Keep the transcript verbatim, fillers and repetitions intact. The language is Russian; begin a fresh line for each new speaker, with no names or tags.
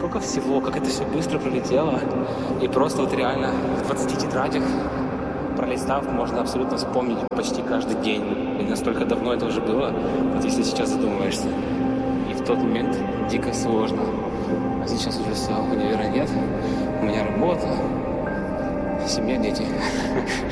сколько всего, как это все быстро пролетело. И просто вот реально в двадцати тетрадях, пролистав, можно абсолютно вспомнить почти каждый день. И настолько давно это уже было, вот если сейчас задумываешься. И в тот момент дико сложно. А сейчас уже все, универа нет, у меня работа, семья, дети.